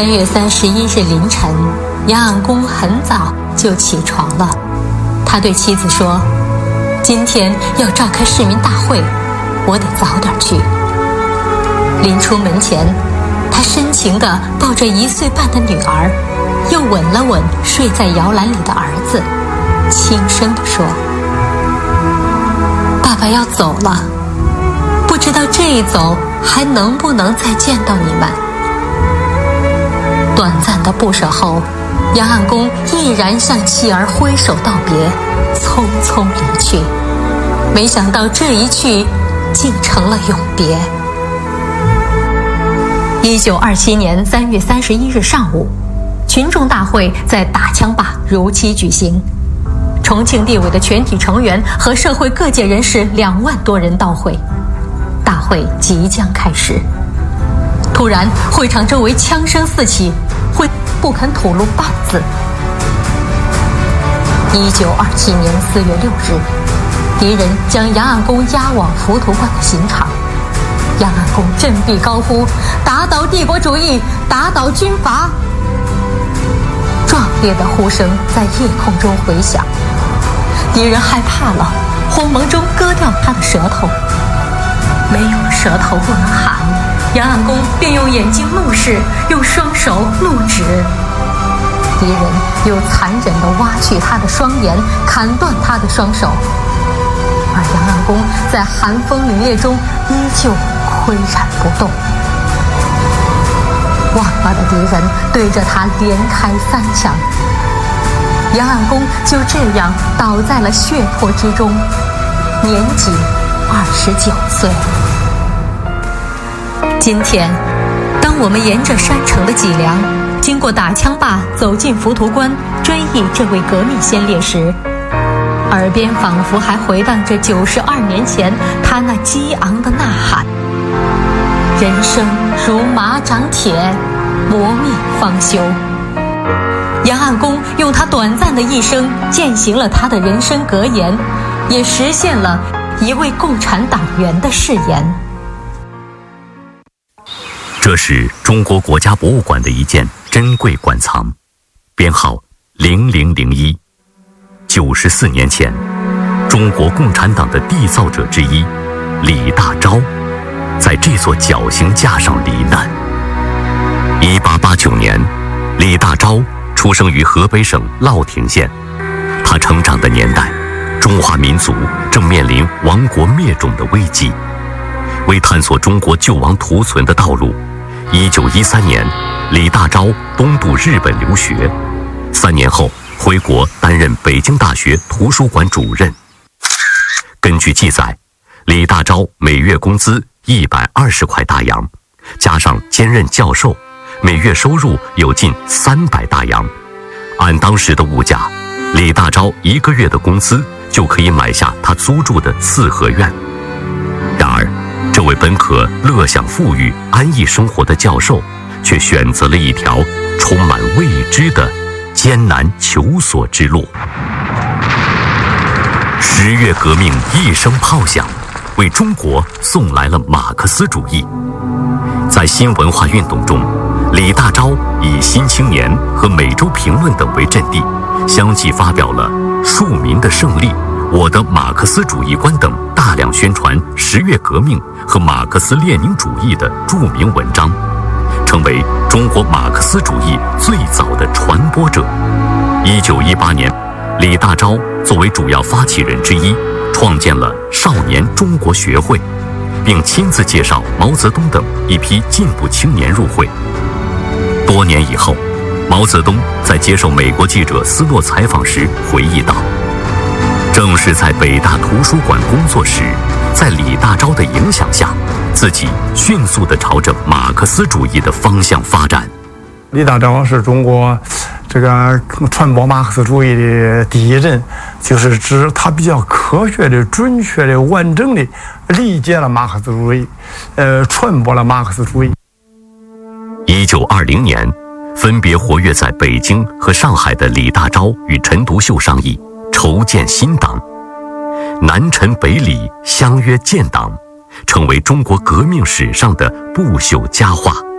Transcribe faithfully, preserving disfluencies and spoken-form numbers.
三月三十一日凌晨，杨岸公很早就起床了。他对妻子说：“今天要召开市民大会，我得早点去。”临出门前，他深情地抱着一岁半的女儿，又吻了吻睡在摇篮里的儿子，轻声地说：“爸爸要走了，不知道这一走还能不能再见到你们。”短暂的不舍后，杨岸公毅然向妻儿挥手道别，匆匆离去。没想到这一去，竟成了永别。一九二七年三月三十一日上午，群众大会在大枪坝如期举行。重庆地委的全体成员和社会各界人士两万多人到会。大会即将开始，突然会场周围枪声四起，会不肯吐露半字。一九二七年四月六日，敌人将杨岸公押往浮屠关的刑场。杨岸公振臂高呼：“打倒帝国主义，打倒军阀！”壮烈的呼声在夜空中回响。敌人害怕了，慌忙中割掉他的舌头。没有了舌头不能喊，杨岸公便用眼睛怒视，用双手怒指。敌人又残忍地挖去他的双眼，砍断他的双手。而杨岸公在寒风凛冽中依旧岿然不动。忘了的敌人对着他连开三枪，杨岸公就这样倒在了血泊之中，年仅二十九岁。今天，当我们沿着山城的脊梁，经过打枪坝，走进浮屠关，追忆这位革命先烈时，耳边仿佛还回荡着九十二年前他那激昂的呐喊：“人生如马掌铁，磨灭方休。”杨岸公用他短暂的一生践行了他的人生格言，也实现了一位共产党员的誓言。 这是中国国家博物馆的一件珍贵馆藏，编号零零零一。九十四年前，中国共产党的缔造者之一李大钊，在这座绞刑架上罹难。一八八九年，李大钊出生于河北省乐亭县。他成长的年代，中华民族正面临亡国灭种的危机。为探索中国救亡图存的道路，一九一三年，李大钊东渡日本留学，三年后回国担任北京大学图书馆主任。根据记载，李大钊每月工资一百二十块大洋，加上兼任教授，每月收入有近三百大洋。按当时的物价，李大钊一个月的工资就可以买下他租住的四合院。然而，这位本可乐享富裕、安逸生活的教授，却选择了一条充满未知的艰难求索之路。十月革命一声炮响，为中国送来了马克思主义。在新文化运动中，李大钊以《新青年》和《美洲评论》等为阵地，相继发表了《庶民的胜利》、《我的马克思主义观》等大量宣传十月革命和马克思列宁主义的著名文章，成为中国马克思主义最早的传播者。一九一八年，李大钊作为主要发起人之一，创建了少年中国学会，并亲自介绍毛泽东等一批进步青年入会。多年以后，毛泽东在接受美国记者斯诺采访时回忆道：“正是在北大图书馆工作时，在李大钊的影响下，自己迅速地朝着马克思主义的方向发展。” 李大钊是中国这个传播马克思主义的第一人，就是指他比较科学的、准确的、完整的理解了马克思主义，呃，传播了马克思主义。 一九二零年，分别活跃在北京和上海的李大钊与陈独秀商议筹建新党，南陈北李相约建党，成为中国革命史上的不朽佳话。